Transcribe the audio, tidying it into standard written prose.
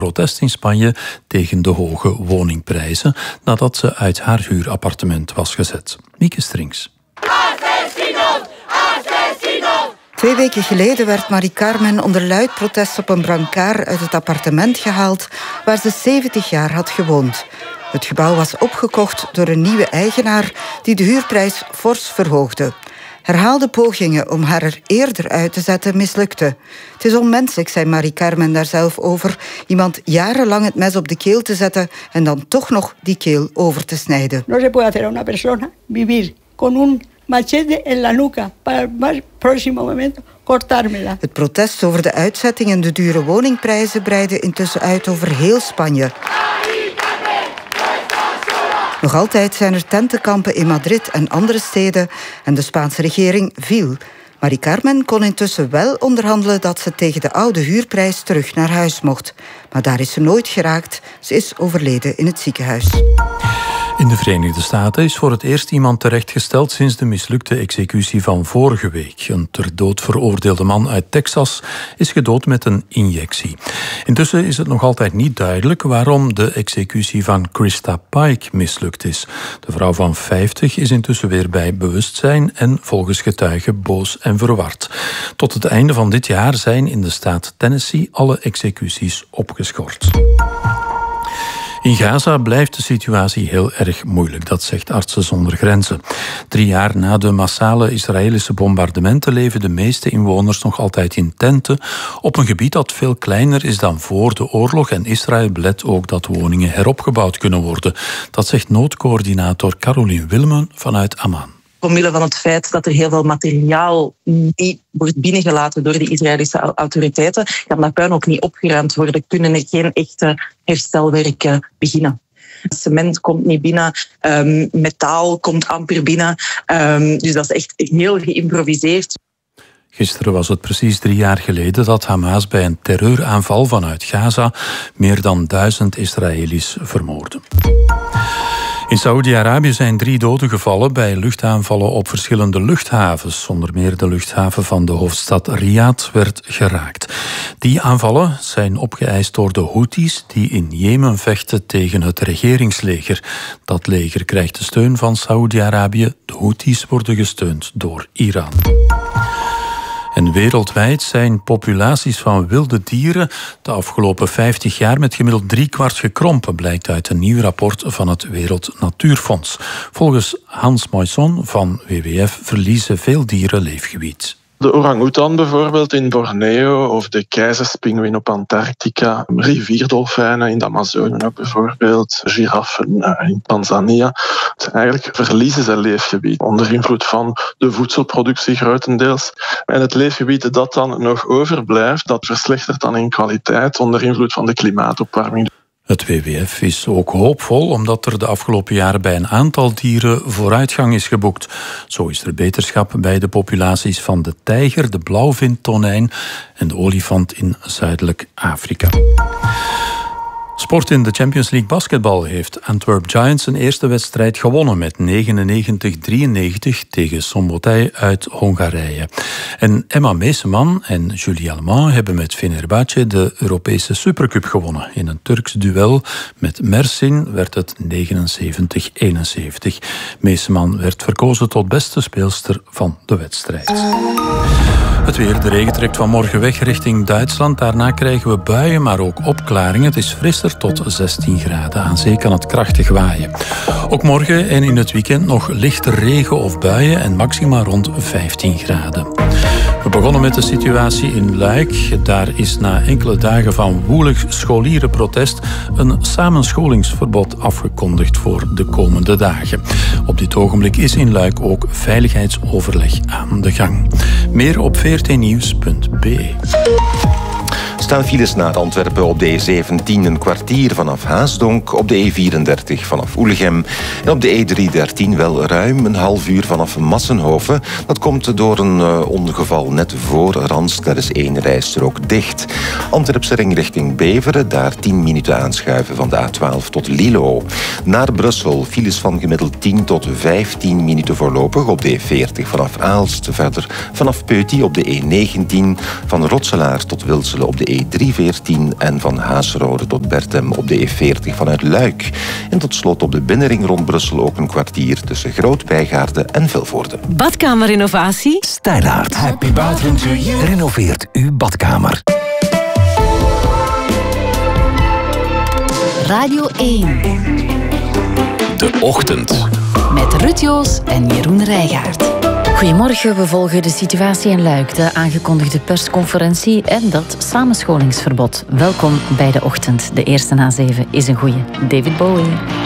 protest in Spanje tegen de hoge woningprijzen nadat ze uit haar huurappartement was gezet. Mieke Strings. 2 weken geleden werd Mari Carmen onder luid protest op een brancard uit het appartement gehaald waar ze 70 jaar had gewoond. Het gebouw was opgekocht door een nieuwe eigenaar die de huurprijs fors verhoogde. Herhaalde pogingen om haar er eerder uit te zetten mislukten. Het is onmenselijk, zei Mari Carmen daar zelf over, iemand jarenlang het mes op de keel te zetten en dan toch nog die keel over te snijden. No se puede hacer a una persona vivir con un machete en la nuca para el próximo momento cortármela. Het protest over de uitzetting en de dure woningprijzen breidde intussen uit over heel Spanje. Nog altijd zijn er tentenkampen in Madrid en andere steden en de Spaanse regering viel. Mari Carmen kon intussen wel onderhandelen dat ze tegen de oude huurprijs terug naar huis mocht. Maar daar is ze nooit geraakt. Ze is overleden in het ziekenhuis. In de Verenigde Staten is voor het eerst iemand terechtgesteld sinds de mislukte executie van vorige week. Een ter dood veroordeelde man uit Texas is gedood met een injectie. Intussen is het nog altijd niet duidelijk waarom de executie van Krista Pike mislukt is. De vrouw van 50 is intussen weer bij bewustzijn en volgens getuigen boos en verward. Tot het einde van dit jaar zijn in de staat Tennessee alle executies opgeschort. In Gaza blijft de situatie heel erg moeilijk, dat zegt Artsen zonder Grenzen. 3 jaar na de massale Israëlische bombardementen leven de meeste inwoners nog altijd in tenten op een gebied dat veel kleiner is dan voor de oorlog en Israël belet ook dat woningen heropgebouwd kunnen worden. Dat zegt noodcoördinator Caroline Wilmen vanuit Amman. Omwille van het feit dat er heel veel materiaal niet wordt binnengelaten door de Israëlische autoriteiten, kan dat puin ook niet opgeruimd worden, kunnen er geen echte herstelwerken beginnen. Cement komt niet binnen, metaal komt amper binnen, dus dat is echt heel geïmproviseerd. Gisteren was het precies 3 jaar geleden dat Hamas bij een terreuraanval vanuit Gaza meer dan 1000 Israëli's vermoordde. In Saoedi-Arabië zijn 3 doden gevallen bij luchtaanvallen op verschillende luchthavens. Onder meer de luchthaven van de hoofdstad Riyadh werd geraakt. Die aanvallen zijn opgeëist door de Houthis die in Jemen vechten tegen het regeringsleger. Dat leger krijgt de steun van Saoedi-Arabië. De Houthis worden gesteund door Iran. En wereldwijd zijn populaties van wilde dieren de afgelopen 50 jaar met gemiddeld 3/4 gekrompen, blijkt uit een nieuw rapport van het Wereld Natuurfonds. Volgens Hans Moisson van WWF verliezen veel dieren leefgebied. De orang-oetan bijvoorbeeld in Borneo of de keizerspinguïn op Antarctica, rivierdolfijnen in de Amazone ook bijvoorbeeld, giraffen in Tanzania. Eigenlijk verliezen ze leefgebied onder invloed van de voedselproductie grotendeels. En het leefgebied dat dan nog overblijft, dat verslechtert dan in kwaliteit onder invloed van de klimaatopwarming. Het WWF is ook hoopvol omdat er de afgelopen jaren bij een aantal dieren vooruitgang is geboekt. Zo is er beterschap bij de populaties van de tijger, de blauwvintonijn en de olifant in Zuidelijk Afrika. Sport in de Champions League basketbal heeft Antwerp Giants een eerste wedstrijd gewonnen met 99-93 tegen Szombathely uit Hongarije. En Emma Meeseman en Julie Allemand hebben met Fenerbahce de Europese Supercup gewonnen. In een Turks duel met Mersin werd het 79-71. Meeseman werd verkozen tot beste speelster van de wedstrijd. Het weer, de regen trekt vanmorgen weg richting Duitsland. Daarna krijgen we buien, maar ook opklaringen. Het is frisser tot 16 graden. Aan zee kan het krachtig waaien. Ook morgen en in het weekend nog lichte regen of buien en maxima rond 15 graden. We begonnen met de situatie in Luik. Daar is na enkele dagen van woelig scholierenprotest een samenscholingsverbod afgekondigd voor de komende dagen. Op dit ogenblik is in Luik ook veiligheidsoverleg aan de gang. Meer op vrtnieuws.be. Staan files naar Antwerpen op de E17 een kwartier vanaf Haasdonk, op de E34 vanaf Oelegem en op de E313 wel ruim een half uur vanaf Massenhoven. Dat komt door een ongeval net voor Ranst. Daar is 1 rijstrook dicht. Antwerpse ring richting Beveren, daar 10 minuten aanschuiven van de A12 tot Lilo. Naar Brussel files van gemiddeld 10 tot 15 minuten voorlopig op de E40 vanaf Aalst. Verder vanaf Peuty op de E19, van Rotselaar tot Wilselen op de de E314 en van Haasrode tot Bertem op de E40 vanuit Luik. En tot slot op de binnenring rond Brussel ook een kwartier tussen Groot-Bijgaarde en Vilvoorde. Badkamerinnovatie? Stijlaard. Happy bathroom to you. Renoveert uw badkamer. Radio 1. De Ochtend. Met Ruud Joos en Jeroen Rijgaard. Goedemorgen, we volgen de situatie in Luik, de aangekondigde persconferentie en dat samenscholingsverbod. Welkom bij De Ochtend. De eerste na 7 is een goeie. David Bowie.